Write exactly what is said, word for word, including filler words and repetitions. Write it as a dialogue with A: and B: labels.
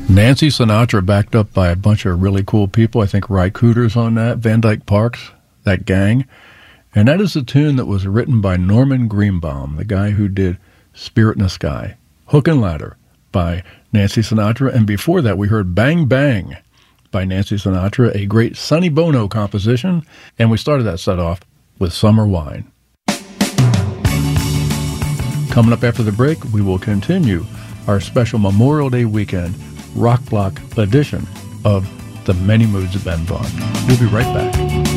A: Nancy Sinatra backed up by a bunch of really cool people. I think Ry Cooder's on that, Van Dyke Parks, that gang. And that is a tune that was written by Norman Greenbaum, the guy who did Spirit in the Sky. Hook and Ladder by Nancy Sinatra. And before that, we heard Bang Bang by Nancy Sinatra, a great Sonny Bono composition. And we started that set off with Summer Wine. Coming up after the break, we will continue our special Memorial Day weekend Rock Block edition of The Many Moods of Ben Vaughn. We'll be right back.